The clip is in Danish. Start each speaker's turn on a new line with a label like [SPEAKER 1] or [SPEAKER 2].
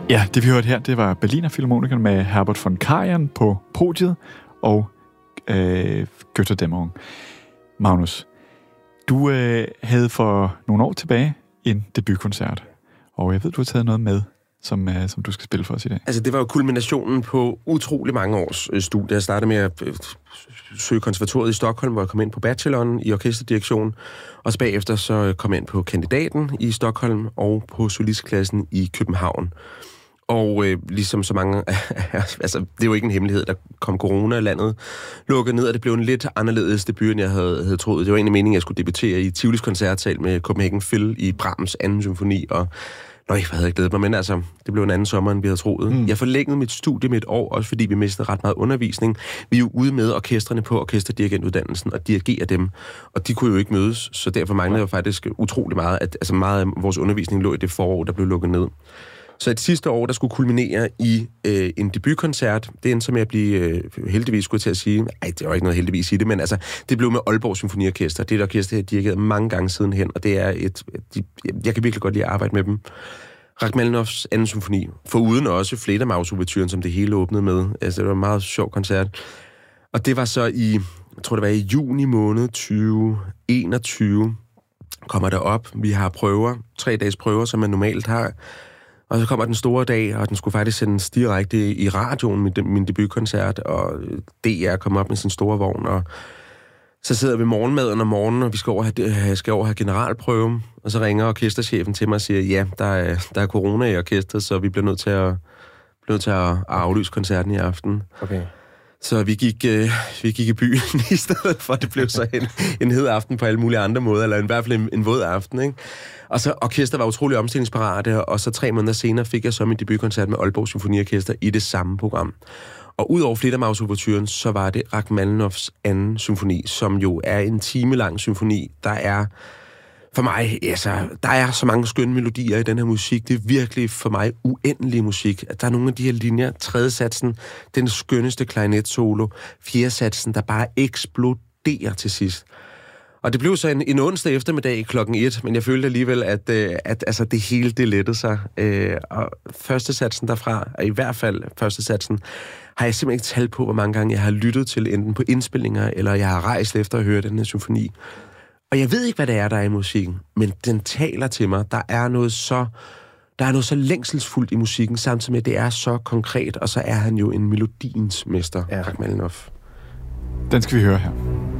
[SPEAKER 1] Ja, det vi hørte her, det var Berliner Philharmonikerne med Herbert von Karajan på podiet og Götterdämmerung. Magnus, du havde for nogle år tilbage en debutkoncert, og jeg ved, du har taget noget med, som du skal spille for os i dag.
[SPEAKER 2] Altså, det var jo kulminationen på utrolig mange års studie. Jeg startede med at søge konservatoriet i Stockholm, hvor jeg kom ind på bacheloren i orkesterdirektion, og så bagefter så kom jeg ind på kandidaten i Stockholm og på solistklassen i København. Og ligesom så mange, altså det er jo ikke en hemmelighed, der kom corona, landet lukkede ned, og det blev en lidt anderledes debut, end jeg havde troet. Det var egentlig meningen, at jeg skulle debutere i Tivolis koncertsal med Copenhagen Phil i Brahms 2. symfoni, og hvad havde jeg glædet mig, men altså, det blev en anden sommer, end vi havde troet. Jeg forlængede mit studie med et år, også fordi vi mistede ret meget undervisning. Vi er jo ude med orkestrene på orkesterdirigentuddannelsen og dirigerer dem, og de kunne jo ikke mødes, så derfor manglede jeg faktisk utrolig meget, at meget af vores undervisning lå i det forår, der blev lukket ned. Så et sidste år, der skulle kulminere i en debutkoncert, det endte som jeg blive heldigvis, skulle jeg til at sige, det var ikke noget heldigvis i det, men altså, det blev med Aalborg Symfoniorkester. Det er et orkester, jeg har dirigeret mange gange sidenhen, og det er jeg kan virkelig godt lide at arbejde med dem. Rachmaninoffs 2. symfoni, foruden også Fledermaus-ouverturen, som det hele åbnede med. Altså, det var en meget sjov koncert. Og det var så jeg tror det var i juni måned 2021, kommer der op. Vi har prøver, 3 dages prøver, som man normalt har. Og så kommer den store dag, og den skulle faktisk sendes direkte i radioen, min debutkoncert, og DR kom op med sin store vogn, og så sidder vi morgenmaden om morgenen, og vi skal over have generalprøve, og så ringer orkesterchefen til mig og siger, ja, der er corona i orkestret, så vi bliver nødt til at aflyse koncerten i aften.
[SPEAKER 3] Okay.
[SPEAKER 2] Så vi gik i byen i stedet for, det blev så en hed aften på alle mulige andre måder, eller i hvert fald en våd aften, ikke? Og så orkester var utrolig omstillingsparate, og så 3 måneder senere fik jeg så min debutkoncert med Aalborg Symfoniorkester i det samme program. Og udover Fledermaus-ouverturen, så var det Rachmaninoffs 2. symfoni, som jo er en timelang symfoni, der er for mig, altså, der er så mange skønne melodier i den her musik. Det er virkelig for mig uendelig musik. Der er nogle af de her linjer. 3. satsen, den skønneste klarinet-solo. 4. satsen, der bare eksploderer til sidst. Og det blev så en onsdag eftermiddag klokken 1, men jeg følte alligevel, at altså, det hele det lettede sig. Og første satsen derfra, og i hvert fald første satsen, har jeg simpelthen ikke talt på, hvor mange gange jeg har lyttet til, enten på indspillinger, eller jeg har rejst efter at høre den her symfoni. Og jeg ved ikke, hvad det er, der er i musikken, men den taler til mig. Der er noget så længselsfuldt i musikken, samtidig med, at det er så konkret, og så er han jo en melodiens mester, Rachmaninoff.
[SPEAKER 1] Den skal vi høre her.